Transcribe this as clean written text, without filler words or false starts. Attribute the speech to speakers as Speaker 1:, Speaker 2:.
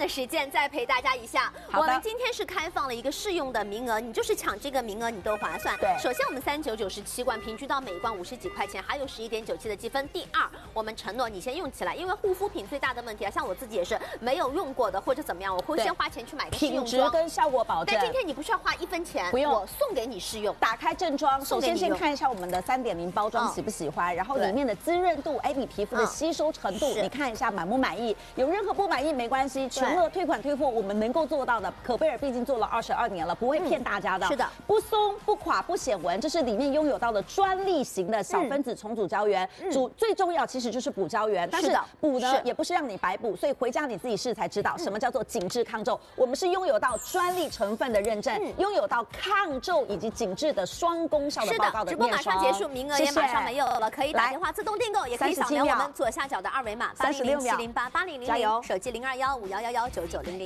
Speaker 1: 的时间再陪大家一下。我们今天是开放了一个试用的名额，你就是抢这个名额，你都划算。
Speaker 2: 对，
Speaker 1: 首先我们3997罐，平均到每一罐50几块钱，还有11.97的积分。第二，我们承诺你先用起来，因为护肤品最大的问题啊，像我自己也是没有用过的或者怎么样，我会先花钱去买个试用装，
Speaker 2: 品质跟效果保证。
Speaker 1: 但今天你不需要花1分钱，
Speaker 2: 不用，
Speaker 1: 我送给你试用。
Speaker 2: 打开正装，首先先看一下我们的3.0包装喜不喜欢，然后里面的滋润度，你皮肤的吸收程度，你看一下满不满意？有任何不满意没关系，全额退款退货，我们能够做到的。可贝尔毕竟做了22年了，不会骗大家的。
Speaker 1: 是的，
Speaker 2: 不松不垮不显纹，这是里面拥有到的专利型的小分子重组胶原。最重要其实就是补胶原，但是补呢也不是让你白补，所以回家你自己试才知道什么叫做紧致抗皱。我们是拥有到专利成分的认证，拥有到抗皱以及紧致的双功效的报告的
Speaker 1: 直播马上结束，名额也马上没有了，可以打电话自动订购，也可以扫描我们左下角的2维码8007088000，手机021511999900。